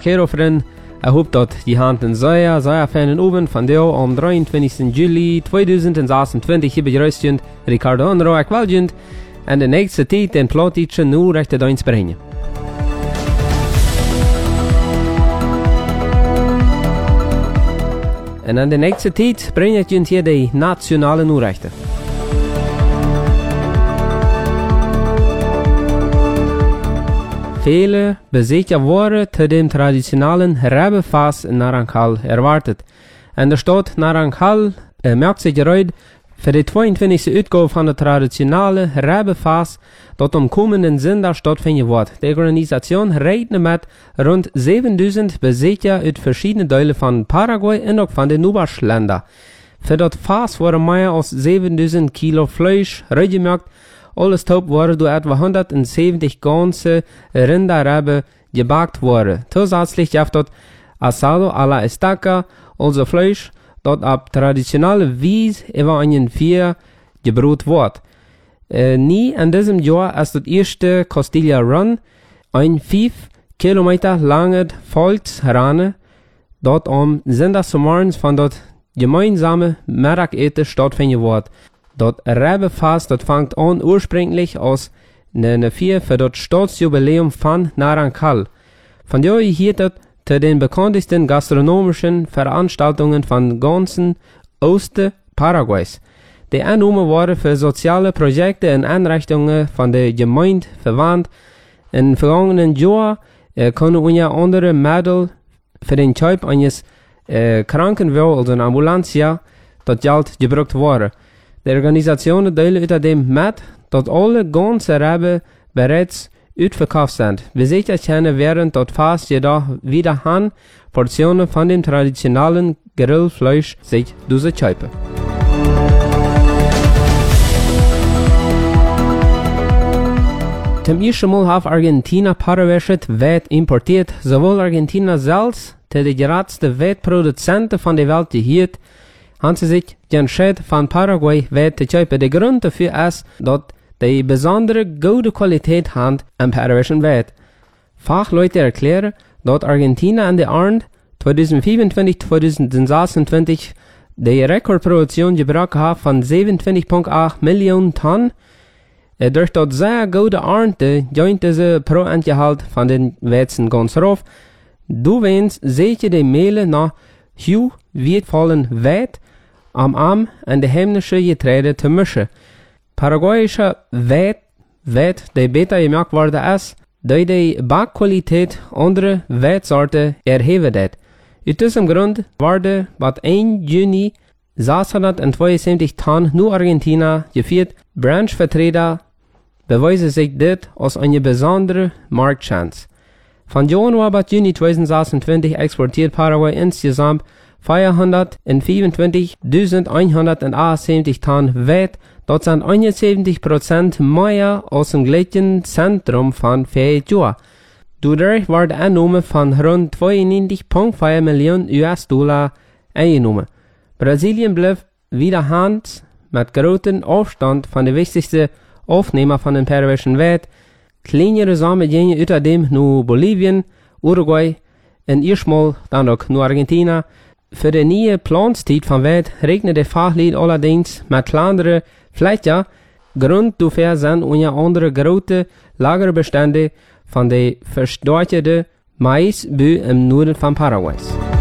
Kerofren. Hoopt dat die hand een zeer fijne oven van deel om 23 juli 2026 hier begrüßt Ricardo Anro Aqualgent en de nächste tijd den plotitje nu rechte deins brengen. En aan de nächste tijd brengt je hier de nationale Nachrichten. Viele Besitzer worden te dem traditionellen Rebefest in Naranjal erwartet. En de stad Naranjal maakt zich gereed voor de 22e uitgave van de traditionele Rebefest dat komende zondag stattvinden wordt. De organisatie rekent met rond 7000 Besitzer uit verschillende delen van Paraguay en ook van de Nubaslanden. Voor dat fest worden meer dan 7000 kilo vlees reingemaakt. Alles top worden door etwa 170 ganze Rinderreben gebakt worden. Zusätzlich gibt das Asado a la Estaca, also Fleisch, das ab traditionelle Weise über einen Vier gebrüht wird. Nie in diesem Jahr ist das erste Costilla Run, ein 5 Kilometer langes Volksrennen, das am Sonntagmorgens von dort gemeinsame Mittagete stattfinden wird. Das Rebefest, das fängt an ursprünglich aus einer Vier für das Staatsjubiläum von Naranjal. Von daher hielt das zu den bekanntesten gastronomischen Veranstaltungen von ganzen Osten Paraguays. Die Einnahmen waren für soziale Projekte und Einrichtungen von der Gemeinde verwandt. Im vergangenen Jahr konnten unter anderem Mittel für den Kauf eines Krankenwagens, also einer Ambulancia, das Geld gebraucht worden. Die Organisationen delen außerdem mit, dass alle ganze Reben bereits uitverkauft sind. Besitzer können während das Fest jedoch wieder Portionen von dem traditionellen Grillfleisch sich kaufen. Zum ersten Mal hat Argentina Paraguay-Wet Wet importiert, sowohl Argentina selbst, der geradste Wetproduzenten von der Welt gehört, haben sie sich entschieden, von Paraguay Wet zu kaufen. Der Grund dafür ist, dass die besondere gute Qualität haben am paraguayischen Wet. Fachleute erklären, dass Argentina an der Jahren 2025-2026 die Rekordproduktion gebracht hat von 27,8 Millionen Tonnen. Durch das sehr gute Ernte joint diese Pro-Entgehalt von den Weizen ganz rauf. Du wennst seht ihr die Mehle nach Hugh wertvollen Wet am Arm an die heimische Getreide zu mischen. Paraguayische Wet, die besser gemerkt worden ist, durch die Backqualität andere Wetsorten erheben hat. Aus diesem Grund wurde bis 1. Juni 672 Tonnen nur Argentina geführt. Branchvertreter beweisen sich das als eine besondere Marktchance. Von Januar bis Juni 2026 exportiert Paraguay insgesamt 424.178 Tonnen Wet. Das sind 71% mehr als im gleichen Zentrum von 4 Jahren. Dadurch wird die Einnahme von rund 92,4 Millionen US-Dollar eingenommen. Brasilien bleibt wieder Hand mit großem Aufstand von der wichtigsten Aufnehmer von den paraguayischen Wet. Kleinere Samen gehen außerdem nur Bolivien, Uruguay und erstmal dann auch nur Argentina. Für die neue Planzeit von Wet regnet der Fachlied allerdings mit kleineren Flächen. Grund dafür sind unter anderem große Lagerbestände von der verstärkten Maisbö im Norden von Paraguay.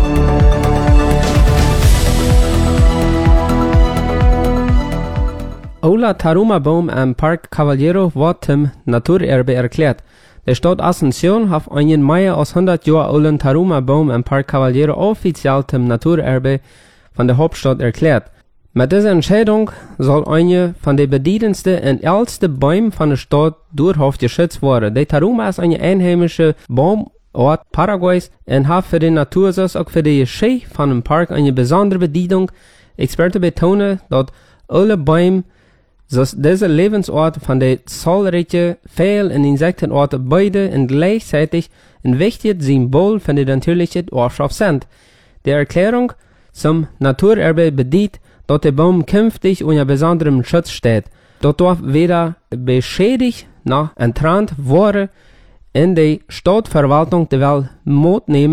Ola Taruma-Baum am Park Caballero wird zum Naturerbe erklärt. Der Stadt Asunción hat einen mehr als 100 Jahre alten Taruma-Baum am Park Caballero offiziell zum Naturerbe von der Hauptstadt erklärt. Mit dieser Entscheidung soll eine von den bedeutendsten und ältesten Bäumen von der Stadt dauerhaft geschützt werden. Der Taruma ist eine einheimische Baumart Paraguays und hat für die Natur sowie auch für die Geschichte von dem Park eine besondere Bedeutung. Experten betonen, dass alle Bäume dieser Lebensort von der zahlreichen Fehl- und Insektenorte beide und gleichzeitig ein wichtiges Symbol für die natürliche Ortschaft sind. Die Erklärung zum Naturerbe bedeutet, dass der Baum künftig unter besonderem Schutz steht. Dort darf weder beschädigt noch entfernt werden. In der Stadtverwaltung der Welt